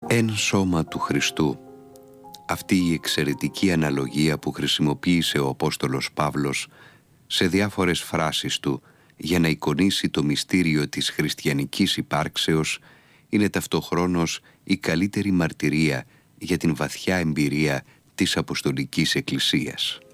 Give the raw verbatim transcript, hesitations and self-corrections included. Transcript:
Εν σώμα του Χριστού. Αυτή η εξαιρετική αναλογία που χρησιμοποίησε ο Απόστολος Παύλος σε διάφορες φράσεις του για να εικονίσει το μυστήριο της χριστιανικής υπάρξεως είναι ταυτοχρόνως η καλύτερη μαρτυρία για την βαθιά εμπειρία της Αποστολικής Εκκλησίας.